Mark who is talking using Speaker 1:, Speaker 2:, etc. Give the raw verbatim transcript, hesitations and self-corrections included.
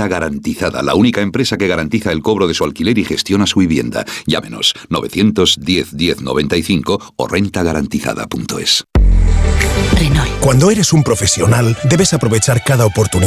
Speaker 1: Renta Garantizada, la única empresa que garantiza el cobro de su alquiler y gestiona su vivienda. Llámenos novecientos diez diez noventa y cinco o renta garantizada punto es.
Speaker 2: Renault.
Speaker 3: Cuando eres un profesional, debes aprovechar cada oportunidad